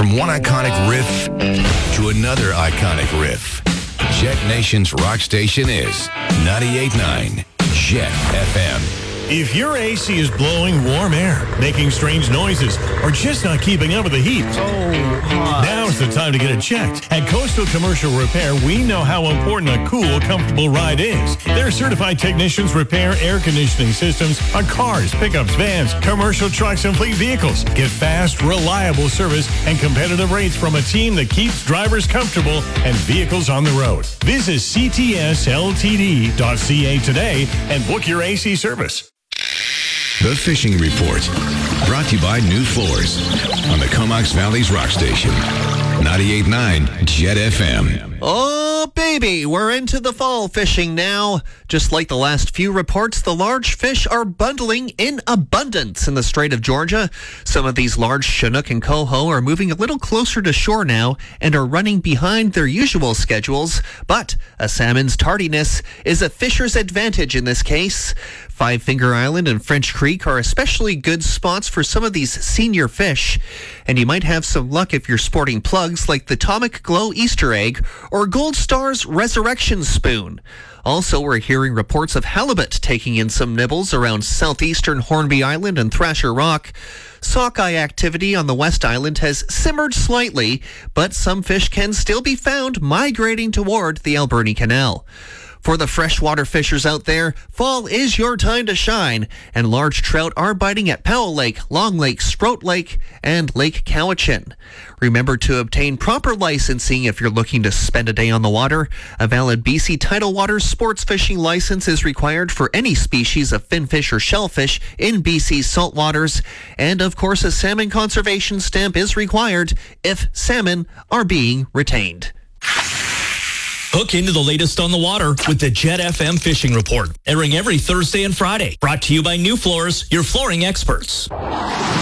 From one iconic riff to another iconic riff, Jet Nation's rock station is 98.9 Jet FM. If your AC is blowing warm air, making strange noises, or just not keeping up with the heat, now's the time to get it checked. At Coastal Commercial Repair, we know how important a cool, comfortable ride is. Their certified technicians repair air conditioning systems on cars, pickups, vans, commercial trucks, and fleet vehicles. Get fast, reliable service and competitive rates from a team that keeps drivers comfortable and vehicles on the road. Visit ctsltd.ca today and book your AC service. The Fishing Report, brought to you by New Floors on the Comox Valley's rock station, 98.9 Jet FM. Oh, baby, we're into the fall fishing now. Just like the last few reports, the large fish are bundling in abundance in the Strait of Georgia. Some of these large Chinook and coho are moving a little closer to shore now and are running behind their usual schedules. But a salmon's tardiness is a fisher's advantage in this case. Five Finger Island and French Creek are especially good spots for some of these senior fish. And you might have some luck if you're sporting plugs like the Atomic Glow Easter egg or Gold Star's Resurrection Spoon. Also, we're hearing reports of halibut taking in some nibbles around southeastern Hornby Island and Thrasher Rock. Sockeye activity on the West Island has simmered slightly, but some fish can still be found migrating toward the Alberni Canal. For the freshwater fishers out there, fall is your time to shine, and large trout are biting at Powell Lake, Long Lake, Sproat Lake, and Lake Cowichan. Remember to obtain proper licensing if you're looking to spend a day on the water. A valid BC Tidal Waters sports fishing license is required for any species of finfish or shellfish in BC salt waters, and of course a salmon conservation stamp is required if salmon are being retained. Hook into the latest on the water with the Jet FM Fishing Report, airing every Thursday and Friday. Brought to you by New Floors, your flooring experts.